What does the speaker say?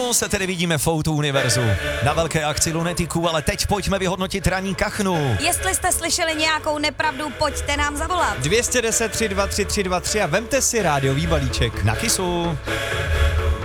hodinu se tedy vidíme v Outu Univerzu na velké akci Lunetiku, ale teď pojďme vyhodnotit ranní kachnu. Jestli jste slyšeli nějakou nepravdu, pojďte nám zavolat. 210 323 323 a vemte si rádiový balíček. Na kysu.